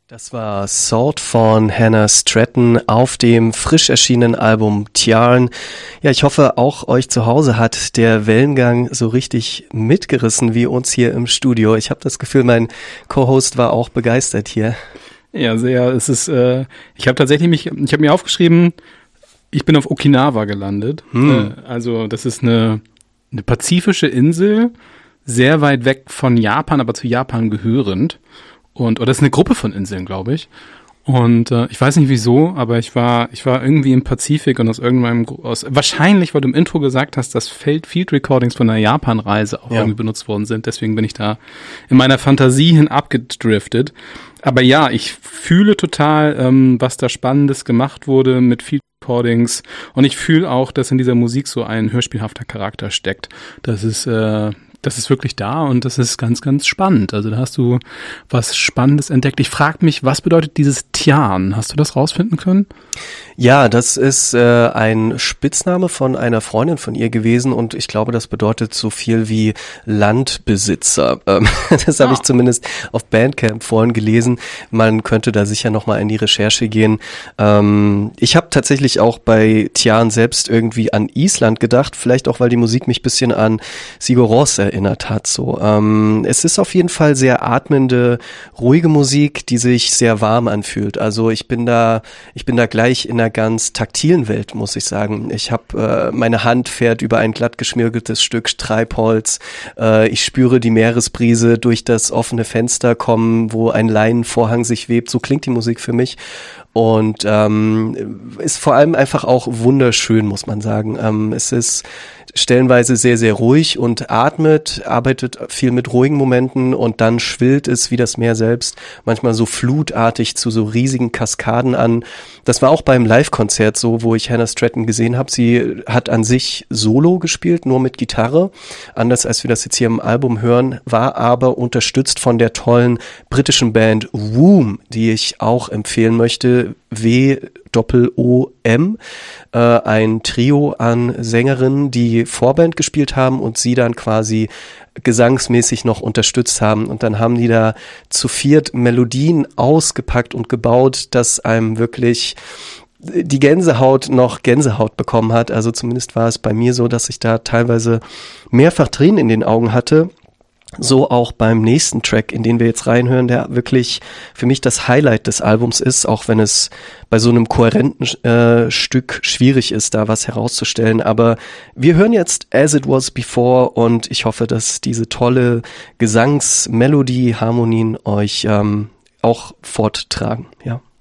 Das war Salt von Hannah Stratton auf dem frisch erschienenen Album Tiarn. Ja, ich hoffe, auch euch zu Hause hat der Wellengang so richtig mitgerissen wie uns hier im Studio. Ich habe das Gefühl, mein Co-Host war auch begeistert hier. Ja, sehr. Es ist, ich habe mir aufgeschrieben, ich bin auf Okinawa gelandet. Also das ist eine pazifische Insel, sehr weit weg von Japan, aber zu Japan gehörend. Oder es ist eine Gruppe von Inseln, glaube ich. Und ich weiß nicht wieso, aber ich war irgendwie im Pazifik und wahrscheinlich, weil du im Intro gesagt hast, dass Field Recordings von einer Japan-Reise auch irgendwie benutzt worden sind. Deswegen bin ich da in meiner Fantasie hin abgedriftet. Aber ja, ich fühle total, was da Spannendes gemacht wurde mit Field Recordings. Und ich fühle auch, dass in dieser Musik so ein hörspielhafter Charakter steckt. Das ist wirklich da und das ist ganz, ganz spannend. Also da hast du was Spannendes entdeckt. Ich frage mich, was bedeutet dieses Tiarn? Hast du das rausfinden können? Ja, das ist ein Spitzname von einer Freundin von ihr gewesen und ich glaube, das bedeutet so viel wie Landbesitzer. Das habe ich zumindest auf Bandcamp vorhin gelesen. Man könnte da sicher nochmal in die Recherche gehen. Ich habe tatsächlich auch bei Tiarn selbst irgendwie an Island gedacht, vielleicht auch, weil die Musik mich ein bisschen an Sigur Rós erinnert hat. So, es ist auf jeden Fall sehr atmende, ruhige Musik, die sich sehr warm anfühlt. Also ich bin da gleich in einer ganz taktilen Welt, muss ich sagen. Ich habe meine Hand fährt über ein glatt geschmirgeltes Stück Treibholz. Ich spüre die Meeresbrise durch das offene Fenster kommen, wo ein Leinenvorhang sich webt. So klingt die Musik für mich. Und ist vor allem einfach auch wunderschön, muss man sagen. Es ist stellenweise sehr, sehr ruhig und arbeitet viel mit ruhigen Momenten und dann schwillt es wie das Meer selbst manchmal so flutartig zu so riesigen Kaskaden an. Das war auch beim Live-Konzert so, wo ich Hannah Stratton gesehen habe. Sie hat an sich Solo gespielt, nur mit Gitarre, anders als wir das jetzt hier im Album hören, war aber unterstützt von der tollen britischen Band Womb, die ich auch empfehlen möchte, WOOM, ein Trio an Sängerinnen, die Vorband gespielt haben und sie dann quasi gesangsmäßig noch unterstützt haben. Und dann haben die da zu viert Melodien ausgepackt und gebaut, dass einem wirklich die Gänsehaut noch Gänsehaut bekommen hat. Also zumindest war es bei mir so, dass ich da teilweise mehrfach Tränen in den Augen hatte. So auch beim nächsten Track, in den wir jetzt reinhören, der wirklich für mich das Highlight des Albums ist, auch wenn es bei so einem kohärenten Stück schwierig ist, da was herauszustellen. Aber wir hören jetzt As It Was Before und ich hoffe, dass diese tolle Gesangsmelodie, Harmonien euch auch forttragen. Ja.